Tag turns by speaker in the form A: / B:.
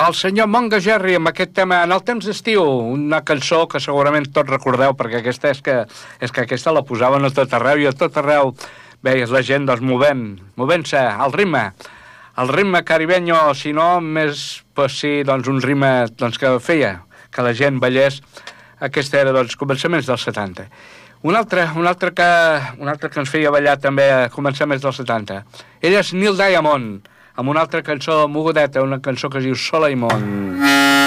A: El senyor Monga Jerry amb aquest tema En el temps d'estiu, una cançó que segurament tots recordeu, perquè aquesta és que aquesta la posaven a tot arreu i a tot arreu veies la gent doncs movent-se al ritme caribenyo, si no més pues sí, doncs un ritme doncs, que feia que la gent ballés. Aquesta era doncs començaments dels 70. Un altre que ens feia ballar també a començaments dels 70. Ell és Neil Diamond, amb una altra cançó mogudeta, una cançó que es diu Soleimon.